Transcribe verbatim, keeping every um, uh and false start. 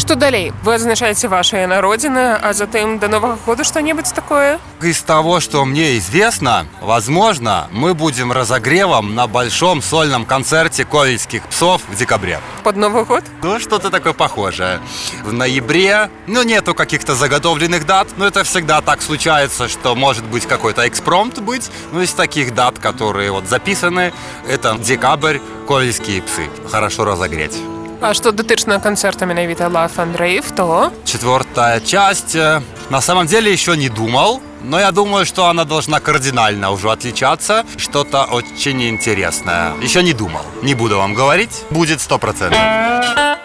Што далей? Вы адзначаеце ваша на родзіны, а затым до Нового года что-нибудь такое? Из того, что мне известно, возможно, мы будем разогревом на большом сольном концерте ковельских псов в декабре. Под Новый год? Ну, что-то такое похожее. В ноябре, ну, нету каких-то заготовленных дат, но это всегда так случается, что может быть какой-то экспромт быть. Ну, из таких дат, которые вот записаны, это декабрь, ковельские псы. Хорошо разогреть. А что датычна концерта менавіта Love and Rave, то? Четвертая часть. На самом деле еще не думал, но я думаю, что она должна кардинально уже отличаться. Что-то очень интересное. Еще не думал. Не буду вам говорить. Будет сто процентов.